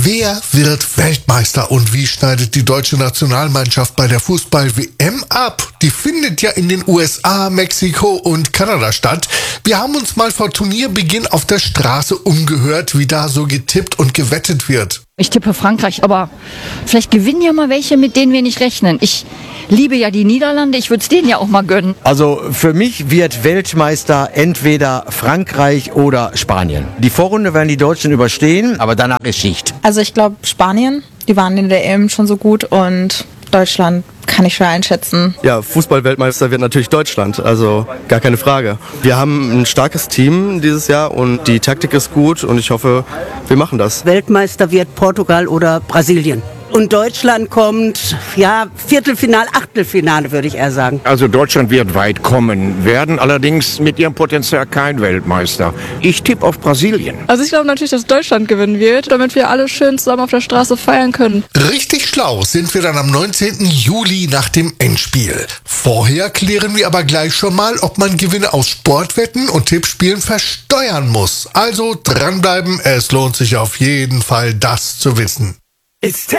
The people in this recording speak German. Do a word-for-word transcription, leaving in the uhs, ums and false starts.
Wer wird Weltmeister und wie schneidet die deutsche Nationalmannschaft bei der Fußball-W M ab? Die findet ja in den U S A, Mexiko und Kanada statt. Wir haben uns mal vor Turnierbeginn auf der Straße umgehört, wie da so getippt und gewettet wird. Ich tippe Frankreich, aber vielleicht gewinnen ja mal welche, mit denen wir nicht rechnen. Ich liebe ja die Niederlande, ich würde es denen ja auch mal gönnen. Also für mich wird Weltmeister entweder Frankreich oder Spanien. Die Vorrunde werden die Deutschen überstehen, aber danach ist Schicht. Also ich glaube Spanien, die waren in der E M schon so gut, und Deutschland kann ich schwer einschätzen. Ja, Fußball-Weltmeister wird natürlich Deutschland, also gar keine Frage. Wir haben ein starkes Team dieses Jahr und die Taktik ist gut und ich hoffe, wir machen das. Weltmeister wird Portugal oder Brasilien. Und Deutschland kommt, ja, Viertelfinale, Achtelfinale, würde ich eher sagen. Also Deutschland wird weit kommen, werden allerdings mit ihrem Potenzial kein Weltmeister. Ich tippe auf Brasilien. Also ich glaube natürlich, dass Deutschland gewinnen wird, damit wir alle schön zusammen auf der Straße feiern können. Richtig schlau sind wir dann am neunzehnten Juli nach dem Endspiel. Vorher klären wir aber gleich schon mal, ob man Gewinne aus Sportwetten und Tippspielen versteuern muss. Also dranbleiben, es lohnt sich auf jeden Fall, das zu wissen.